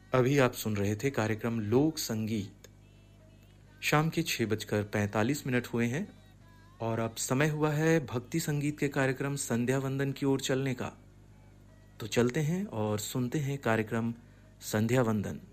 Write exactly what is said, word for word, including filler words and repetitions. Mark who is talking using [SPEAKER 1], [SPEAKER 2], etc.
[SPEAKER 1] अभी आप सुन रहे थे कार्यक्रम लोक संगीत। शाम के छह बजकर पैंतालीस मिनट हुए हैं और अब समय हुआ है भक्ति संगीत के कार्यक्रम संध्या वंदन की ओर चलने का। तो चलते हैं और सुनते हैं कार्यक्रम संध्या वंदन।